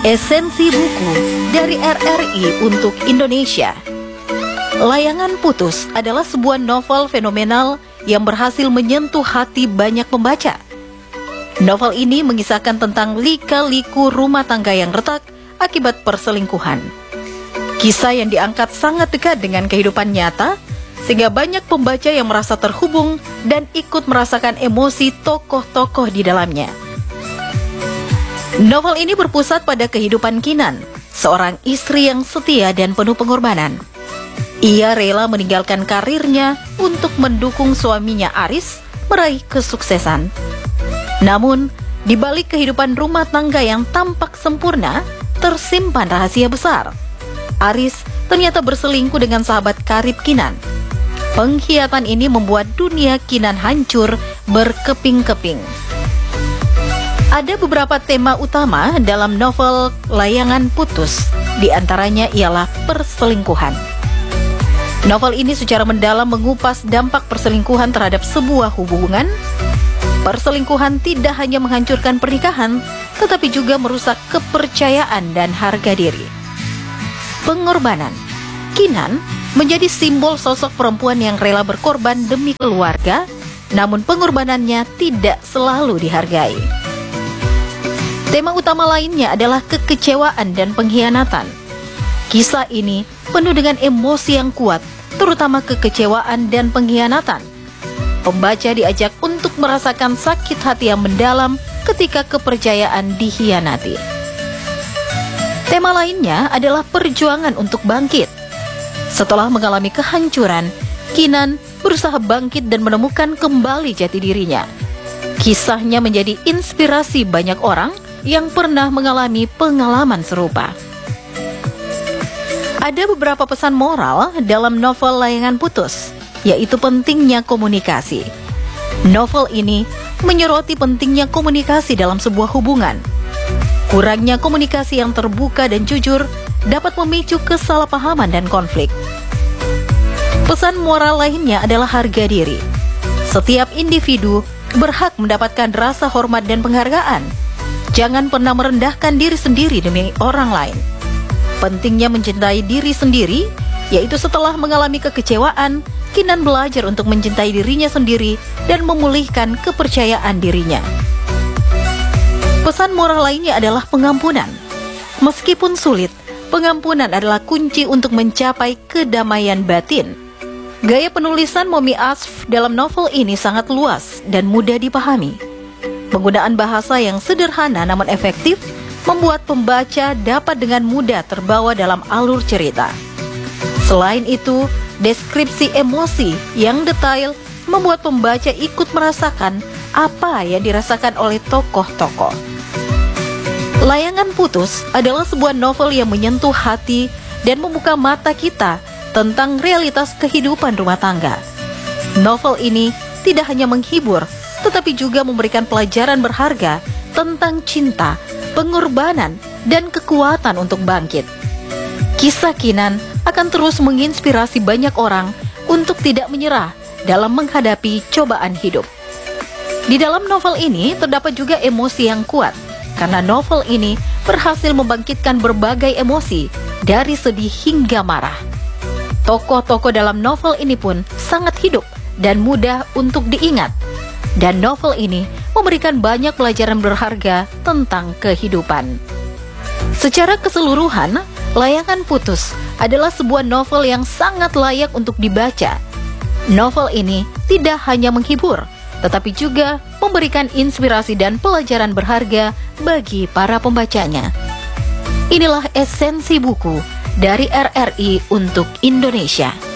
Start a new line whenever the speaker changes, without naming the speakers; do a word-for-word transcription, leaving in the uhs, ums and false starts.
Esensi buku dari R R I untuk Indonesia. Layangan Putus adalah sebuah novel fenomenal yang berhasil menyentuh hati banyak pembaca. Novel ini mengisahkan tentang lika-liku rumah tangga yang retak akibat perselingkuhan. Kisah yang diangkat sangat dekat dengan kehidupan nyata, sehingga banyak pembaca yang merasa terhubung dan ikut merasakan emosi tokoh-tokoh di dalamnya. Novel ini berpusat pada kehidupan Kinan, seorang istri yang setia dan penuh pengorbanan. Ia rela meninggalkan karirnya untuk mendukung suaminya Aris meraih kesuksesan. Namun, di balik kehidupan rumah tangga yang tampak sempurna, tersimpan rahasia besar. Aris ternyata berselingkuh dengan sahabat karib Kinan. Pengkhianatan ini membuat dunia Kinan hancur berkeping-keping. Ada beberapa tema utama dalam novel Layangan Putus, di antaranya ialah perselingkuhan. Novel ini secara mendalam mengupas dampak perselingkuhan terhadap sebuah hubungan. Perselingkuhan tidak hanya menghancurkan pernikahan, tetapi juga merusak kepercayaan dan harga diri. Pengorbanan. Kinan menjadi simbol sosok perempuan yang rela berkorban demi keluarga, namun pengorbanannya tidak selalu dihargai. Tema utama lainnya adalah kekecewaan dan pengkhianatan. Kisah ini penuh dengan emosi yang kuat, terutama kekecewaan dan pengkhianatan. Pembaca diajak untuk merasakan sakit hati yang mendalam ketika kepercayaan dikhianati. Tema lainnya adalah perjuangan untuk bangkit. Setelah mengalami kehancuran, Kinan berusaha bangkit dan menemukan kembali jati dirinya. Kisahnya menjadi inspirasi banyak orang yang pernah mengalami pengalaman serupa. Ada beberapa pesan moral dalam novel Layangan Putus, yaitu pentingnya komunikasi. Novel ini menyoroti pentingnya komunikasi dalam sebuah hubungan. Kurangnya komunikasi yang terbuka dan jujur dapat memicu kesalahpahaman dan konflik. Pesan moral lainnya adalah harga diri. Setiap individu berhak mendapatkan rasa hormat dan penghargaan. Jangan pernah merendahkan diri sendiri demi orang lain. Pentingnya mencintai diri sendiri, yaitu setelah mengalami kekecewaan, Kinan belajar untuk mencintai dirinya sendiri dan memulihkan kepercayaan dirinya. Pesan moral lainnya adalah pengampunan. Meskipun sulit, pengampunan adalah kunci untuk mencapai kedamaian batin. Gaya penulisan Momi Asf dalam novel ini sangat luas dan mudah dipahami. Penggunaan bahasa yang sederhana namun efektif membuat pembaca dapat dengan mudah terbawa dalam alur cerita. Selain itu, deskripsi emosi yang detail membuat pembaca ikut merasakan apa yang dirasakan oleh tokoh-tokoh. Layangan Putus adalah sebuah novel yang menyentuh hati dan membuka mata kita tentang realitas kehidupan rumah tangga. Novel ini tidak hanya menghibur, tetapi juga memberikan pelajaran berharga tentang cinta, pengorbanan, dan kekuatan untuk bangkit. Kisah Kinan akan terus menginspirasi banyak orang untuk tidak menyerah dalam menghadapi cobaan hidup. Di dalam novel ini terdapat juga emosi yang kuat, karena novel ini berhasil membangkitkan berbagai emosi dari sedih hingga marah. Tokoh-tokoh dalam novel ini pun sangat hidup dan mudah untuk diingat. Dan novel ini memberikan banyak pelajaran berharga tentang kehidupan. Secara keseluruhan, Layangan Putus adalah sebuah novel yang sangat layak untuk dibaca. Novel ini tidak hanya menghibur, tetapi juga memberikan inspirasi dan pelajaran berharga bagi para pembacanya. Inilah esensi buku dari R R I untuk Indonesia.